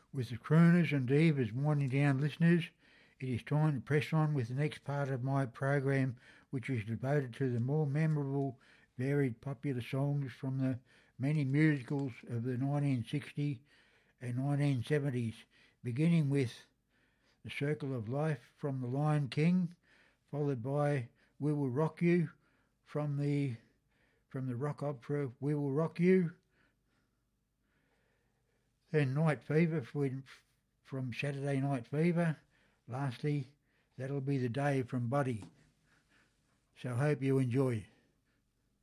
With the crooners and divas winding down, listeners, it is time to press on with the next part of my program, which is devoted to the more memorable, varied, popular songs from the many musicals of the 1960s and 1970s, beginning with The Circle of Life from The Lion King, followed by We Will Rock You from the rock opera We Will Rock You, then Night Fever from Saturday Night Fever. Lastly, That'll Be the Day from Buddy. So I hope you enjoy.